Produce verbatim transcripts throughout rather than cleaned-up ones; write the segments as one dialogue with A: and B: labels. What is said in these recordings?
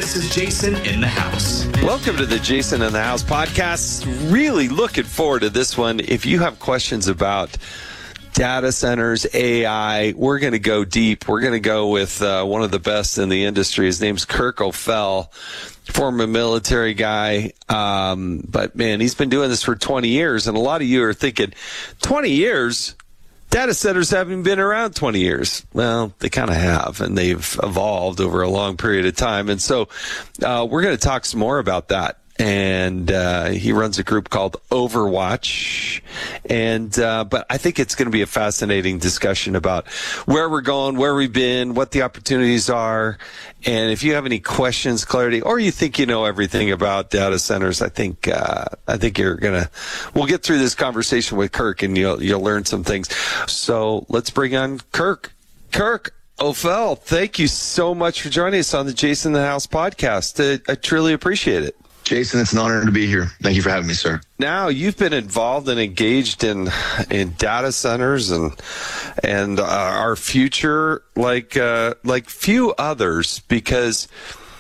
A: This is Jason in the House.
B: Welcome to the Jason in the House podcast. Really looking forward to this one. If you have questions about data centers, A I, we're going to go deep. We're going to go with uh, one of the best in the industry. His name's Kirk O'Fell, former military guy. Um, but, man, he's been doing this for twenty years. And a lot of you are thinking, twenty years? Data centers haven't been around twenty years. Well, they kind of have, and they've evolved over a long period of time. And so uh, we're going to talk some more about that. And uh, he runs a group called Overwatch. And uh, but I think it's going to be a fascinating discussion about where we're going, where we've been, what the opportunities are. And if you have any questions, clarity, or you think you know everything about data centers, I think uh, I think you're gonna. We'll get through this conversation with Kirk, and you'll you'll learn some things. So let's bring on Kirk. Kirk O'Fell, thank you so much for joining us on the Jason in the House podcast. I, I truly appreciate it.
C: Jason, it's an honor to be here. Thank you for having me, sir.
B: Now, you've been involved and engaged in in data centers and and uh, our future like uh, like few others, because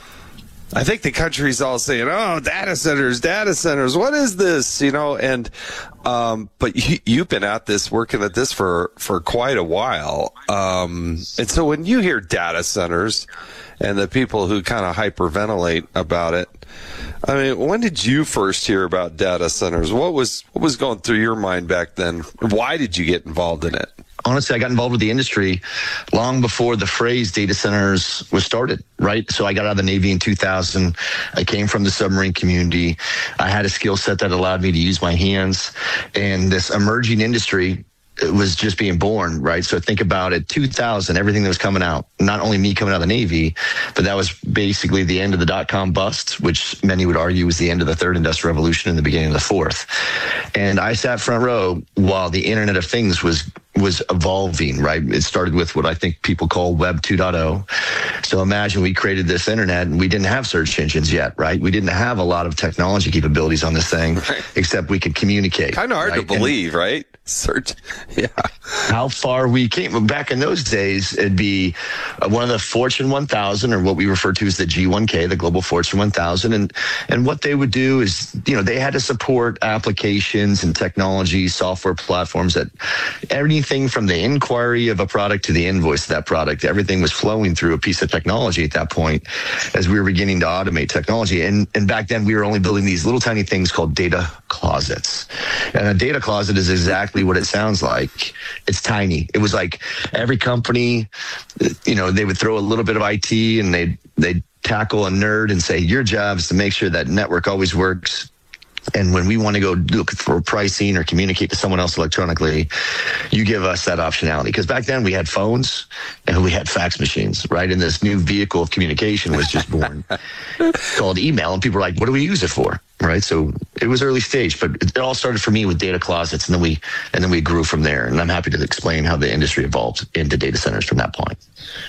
B: I think the country's all saying, "Oh, data centers, data centers. What is this?" You know, and um, but you, you've been at this, working at this for for quite a while. Um, and so when you hear data centers and the people who kind of hyperventilate about it, I mean, when did you first hear about data centers? What was what was going through your mind back then? Why did you get involved in it?
C: Honestly, I got involved with the industry long before the phrase data centers was started, right? So I got out of the Navy in two thousand. I came from the submarine community. I had a skill set that allowed me to use my hands. And this emerging industry, it was just being born, right? So think about it, two thousand, everything that was coming out, not only me coming out of the Navy, but that was basically the end of the dot-com bust, which many would argue was the end of the third industrial revolution and the beginning of the fourth. And I sat front row while the Internet of Things was was evolving, right? It started with what I think people call Web two point oh. So imagine we created this internet and we didn't have search engines yet, right? We didn't have a lot of technology capabilities on this thing, right, except we could communicate.
B: Kind of hard
C: right?
B: to believe, and right? Search, yeah.
C: How far we came. Back in those days, it'd be one of the Fortune one thousand, or what we refer to as the G one K, the Global Fortune one thousand. And, and what they would do is, you know, they had to support applications and technology, software platforms that everything from the inquiry of a product to the invoice of that product, everything was flowing through a piece of technology at that point as we were beginning to automate technology. And, and back then we were only building these little tiny things called data closets. And a data closet is exactly what it sounds like. It's tiny. It was like every company, you know, they would throw a little bit of I T and they'd, they'd tackle a nerd and say, your job is to make sure that network always works. And when we want to go look for pricing or communicate to someone else electronically, you give us that optionality. Because back then we had phones and we had fax machines, right? And this new vehicle of communication was just born called email. And people were like, what do we use it for? Right. So it was early stage, but it all started for me with data closets. And then we and then we grew from there. And I'm happy to explain how the industry evolved into data centers from that point.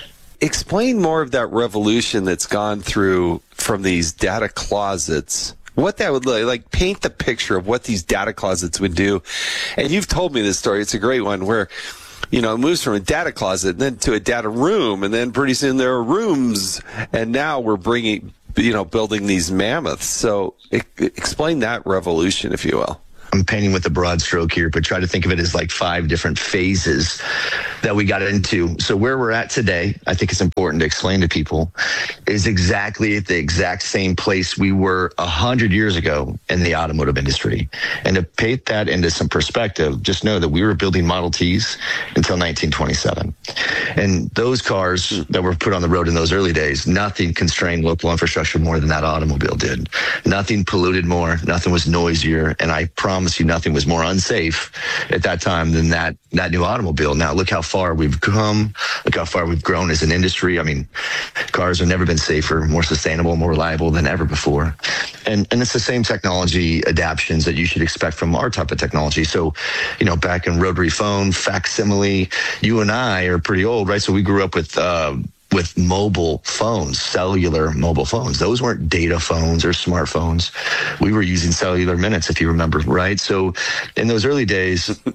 B: Explain more of that revolution that's gone through from these data closets. What that would look like, paint the picture of what these data closets would do. And you've told me this story. It's a great one where, you know, it moves from a data closet and then to a data room. And then pretty soon there are rooms. And now we're bringing, you know, building these mammoths. So it, explain that revolution, if you will.
C: I'm painting with a broad stroke here, but try to think of it as like five different phases that we got into. So where we're at today, I think it's important to explain to people, is exactly at the exact same place we were a hundred years ago in the automotive industry. And to paint that into some perspective, just know that we were building Model Ts until nineteen twenty-seven. And those cars that were put on the road in those early days, nothing constrained local infrastructure more than that automobile did. Nothing polluted more, nothing was noisier, and I promise you nothing was more unsafe at that time than that that new automobile. Now look how far we've come, look how far we've grown as an industry. I mean, cars have never been safer, more sustainable, more reliable than ever before. And and it's the same technology adaptions that you should expect from our type of technology. So, you know, back in rotary phone, facsimile, you and I are pretty old, right? So we grew up with uh with mobile phones, cellular mobile phones. Those weren't data phones or smartphones. We were using cellular minutes, if you remember, right? So in those early days,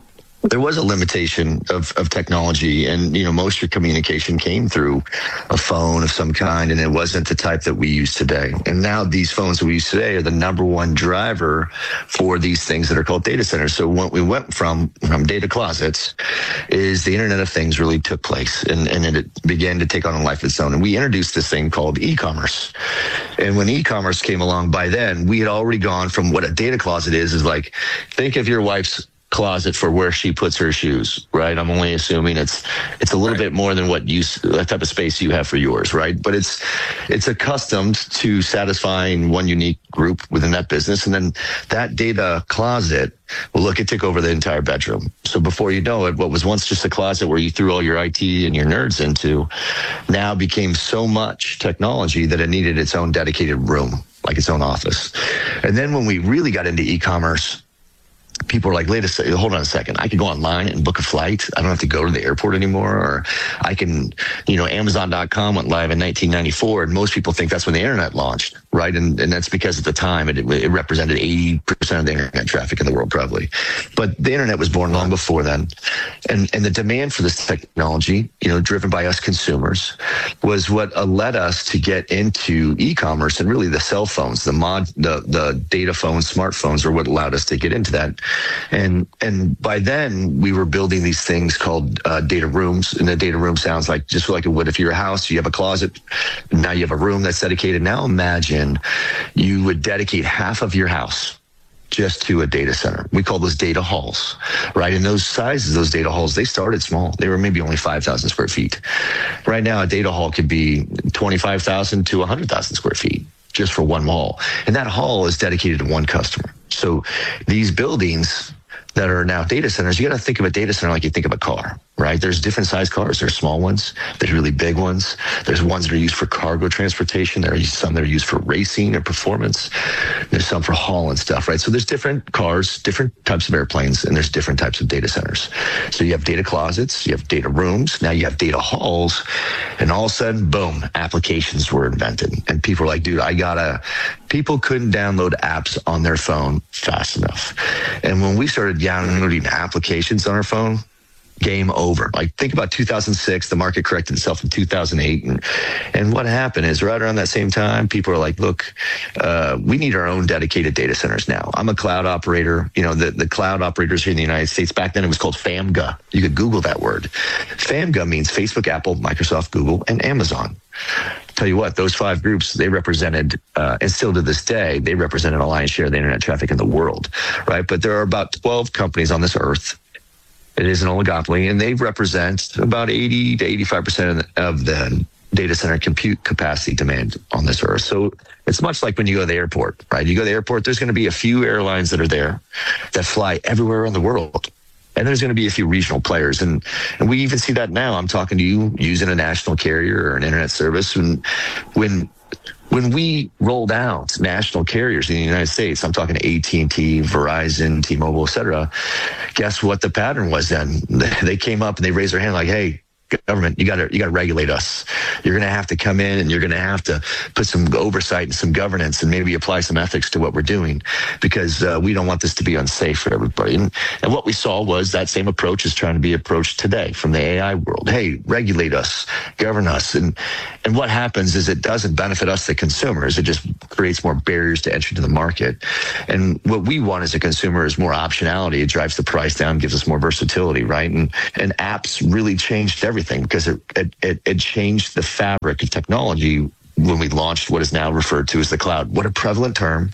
C: there was a limitation of, of technology, and you know most of your communication came through a phone of some kind, and it wasn't the type that we use today. And now these phones that we use today are the number one driver for these things that are called data centers. So what we went from from data closets is the Internet of Things really took place, and, and it began to take on a life of its own. And we introduced this thing called e-commerce. And when e-commerce came along, by then we had already gone from what a data closet is is like, think of your wife's closet for where she puts her shoes, right? I'm only assuming it's it's a little right. bit more than what you that type of space you have for yours, right? But it's it's accustomed to satisfying one unique group within that business, and then that data closet, well, look, it took over the entire bedroom. So before you know it, what was once just a closet where you threw all your I T and your nerds into, now became so much technology that it needed its own dedicated room, like its own office. And then when we really got into e-commerce, people are like, wait a second, hold on a second. I can go online and book a flight. I don't have to go to the airport anymore. Or I can, you know, Amazon dot com went live in nineteen ninety-four, and most people think that's when the internet launched, right? And and that's because at the time it, it represented eighty percent of the internet traffic in the world, probably. But the internet was born long before then. And and the demand for this technology, you know, driven by us consumers, was what uh, led us to get into e-commerce, and really the cell phones, the mod, the the data phones, smartphones are what allowed us to get into that. And and by then we were building these things called uh, data rooms, and the data room sounds like just like it would if you're a house. You have a closet, now you have a room that's dedicated. Now imagine you would dedicate half of your house just to a data center. We call those data halls, right? And those sizes, those data halls, they started small. They were maybe only five thousand square feet. Right now, a data hall could be twenty-five thousand to one hundred thousand square feet just for one hall. And that hall is dedicated to one customer. So these buildings that are now data centers, you got to think of a data center like you think of a car, right? There's different size cars. There's small ones. There's really big ones. There's ones that are used for cargo transportation. There are some that are used for racing or performance. There's some for haul and stuff, right? So there's different cars, different types of airplanes, and there's different types of data centers. So you have data closets, you have data rooms, now you have data halls, and all of a sudden, boom, applications were invented. And people are like, dude, I gotta, people couldn't download apps on their phone fast enough. And when we started downloading applications on our phone, game over. Like, think about two thousand six, the market corrected itself in two thousand eight. And, and what happened is right around that same time, people are like, look, uh, we need our own dedicated data centers now. I'm a cloud operator. You know, the, the cloud operators here in the United States, back then it was called FAMGA. You could Google that word. FAMGA means Facebook, Apple, Microsoft, Google, and Amazon. Tell you what, those five groups, they represented, uh, and still to this day, they represented a lion's share of the internet traffic in the world, right? But there are about twelve companies on this earth. It is an oligopoly, and they represent about eighty to eighty-five percent of the data center compute capacity demand on this earth. So it's much like when you go to the airport, right? You go to the airport, there's going to be a few airlines that are there that fly everywhere around the world. And there's going to be a few regional players. And, and we even see that now. I'm talking to you using a national carrier or an internet service. And when when we rolled out national carriers in the United States, I'm talking to A T and T, Verizon, T-Mobile, et cetera. Guess what the pattern was then? They came up and they raised their hand like, hey, government, you got to you got to regulate us. You're going to have to come in and you're going to have to put some oversight and some governance and maybe apply some ethics to what we're doing, because uh, we don't want this to be unsafe for everybody. And, and what we saw was that same approach is trying to be approached today from the A I world. Hey, regulate us, govern us. And and what happens is it doesn't benefit us, the consumers. It just creates more barriers to entry to the market. And what we want as a consumer is more optionality. It drives the price down, gives us more versatility, right? And and apps really changed everything, because it, it, it changed the fabric of technology when we launched what is now referred to as the cloud. What a prevalent term.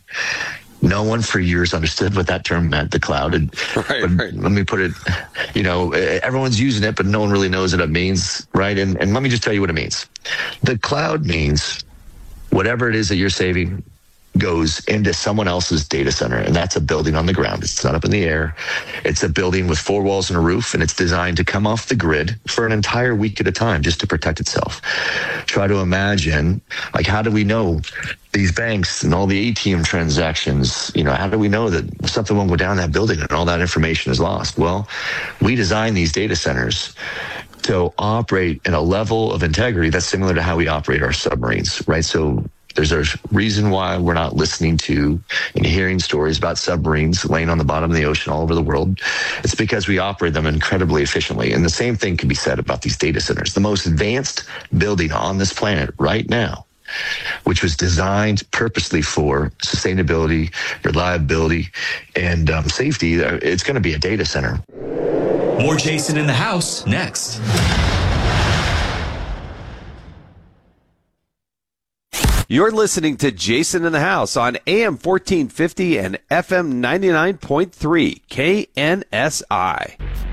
C: No one for years understood what that term meant, the cloud. And,
B: right,
C: but
B: right.
C: Let me put it, you know, everyone's using it, but no one really knows what it means, right? And, and let me just tell you what it means. The cloud means whatever it is that you're saving goes into someone else's data center, and that's a building on the ground. It's not up in the air. It's a building with four walls and a roof, and it's designed to come off the grid for an entire week at a time just to protect itself. Try to imagine, like, how do we know these banks and all the A T M transactions, you know, how do we know that something won't go down that building and all that information is lost? Well, we design these data centers to operate in a level of integrity that's similar to how we operate our submarines, right? So There's a reason why we're not listening to and hearing stories about submarines laying on the bottom of the ocean all over the world. It's because we operate them incredibly efficiently. And the same thing can be said about these data centers. The most advanced building on this planet right now, which was designed purposely for sustainability, reliability, and um, safety, it's going to be a data center.
A: More Jason in the House next.
B: You're listening to Jason in the House on A M fourteen fifty and F M ninety-nine point three K N S I.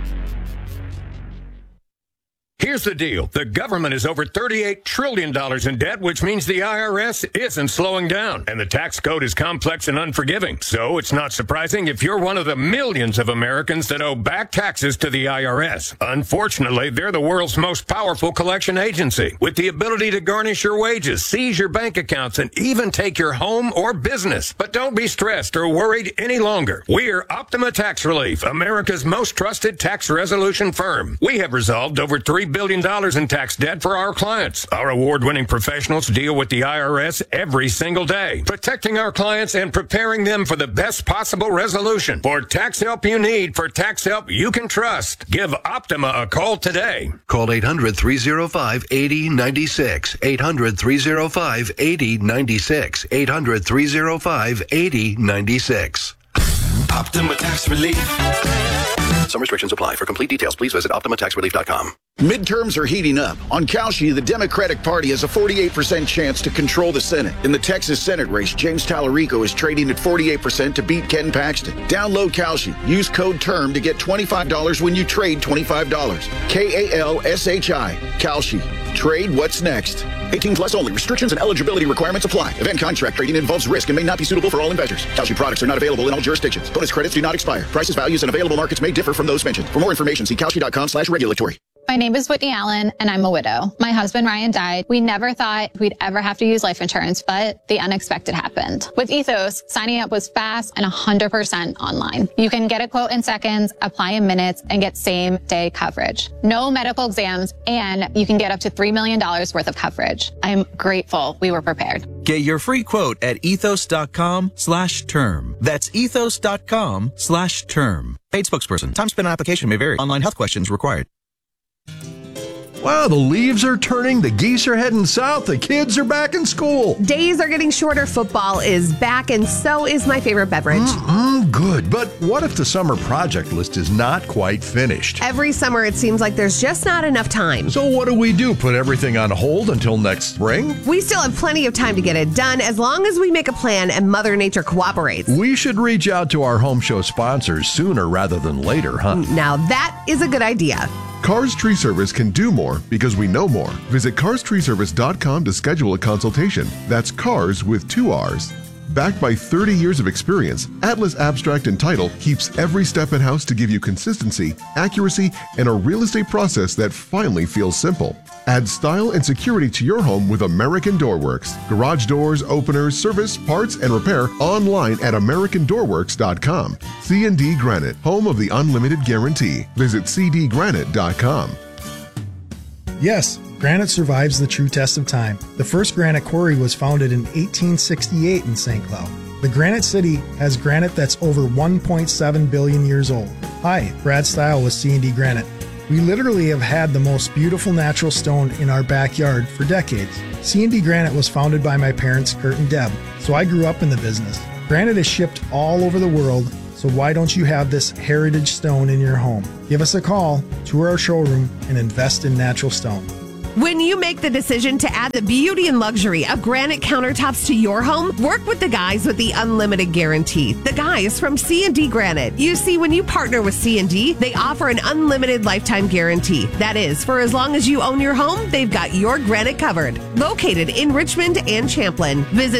D: Here's the deal. The government is over thirty-eight trillion dollars in debt, which means the I R S isn't slowing down. And the tax code is complex and unforgiving. So it's not surprising if you're one of the millions of Americans that owe back taxes to the I R S. Unfortunately, they're the world's most powerful collection agency, with the ability to garnish your wages, seize your bank accounts, and even take your home or business. But don't be stressed or worried any longer. We're Optima Tax Relief, America's most trusted tax resolution firm. We have resolved over three billion dollars in tax debt for our clients. Our award-winning professionals deal with the I R S every single day, protecting our clients and preparing them for the best possible resolution. For tax help you need, for tax help you can trust, give Optima a call today.
E: Call eight hundred, three oh five, eight oh nine six. eight hundred, three oh five, eight oh nine six. eight hundred, three oh five, eight oh nine six.
A: Optima Tax Relief.
E: Some restrictions apply. For complete details, please visit optima tax relief dot com.
F: Midterms are heating up. On Kalshi, the Democratic Party has a forty-eight percent chance to control the Senate. In the Texas Senate race, James Tallarico is trading at forty-eight percent to beat Ken Paxton. Download Kalshi. Use code TERM to get twenty-five dollars when you trade twenty-five dollars. K A L S H I. Kalshi. Trade what's next. eighteen plus only. Restrictions and eligibility requirements apply. Event contract trading involves risk and may not be suitable for all investors. Kalshi products are not available in all jurisdictions. Bonus credits do not expire. Prices, values, and available markets may differ from those mentioned. For more information, see kalshi.com slash regulatory.
G: My name is Whitney Allen, and I'm a widow. My husband, Ryan, died. We never thought we'd ever have to use life insurance, but the unexpected happened. With Ethos, signing up was fast and one hundred percent online. You can get a quote in seconds, apply in minutes, and get same-day coverage. No medical exams, and you can get up to three million dollars worth of coverage. I'm grateful we were prepared.
H: Get your free quote at ethos.com slash term. That's ethos.com slash term. Paid spokesperson. Time spent on application may vary. Online health questions required.
I: Wow, the leaves are turning, the geese are heading south, the kids are back in school.
J: Days are getting shorter, football is back, and so is my favorite beverage.
I: Mm-mm, good, but what if the summer project list is not quite finished?
J: Every summer it seems like there's just not enough time.
I: So what do we do, put everything on hold until next spring?
J: We still have plenty of time to get it done as long as we make a plan and Mother Nature cooperates.
I: We should reach out to our home show sponsors sooner rather than later, huh?
J: Now that is a good idea.
K: Cars Tree Service can do more because we know more. Visit cars tree service dot com to schedule a consultation. That's cars with two R's. Backed by thirty years of experience, Atlas Abstract and Title keeps every step in-house to give you consistency, accuracy, and a real estate process that finally feels simple. Add style and security to your home with American Doorworks. Garage doors, openers, service, parts, and repair online at american door works dot com. C and D Granite, home of the unlimited guarantee. Visit c d granite dot com.
L: Yes, granite survives the true test of time. The first granite quarry was founded in eighteen sixty-eight in Saint Cloud. The Granite City has granite that's over one point seven billion years old. Hi, Brad Stile with C and D Granite. We literally have had the most beautiful natural stone in our backyard for decades. C and D Granite was founded by my parents, Kurt and Deb, so I grew up in the business. Granite is shipped all over the world, so why don't you have this heritage stone in your home? Give us a call, tour our showroom, and invest in natural stone.
J: When you make the decision to add the beauty and luxury of granite countertops to your home, work with the guys with the unlimited guarantee. The guys from C and D Granite. You see, when you partner with C and D, they offer an unlimited lifetime guarantee. That is, for as long as you own your home, they've got your granite covered. Located in Richmond and Champlin. Visit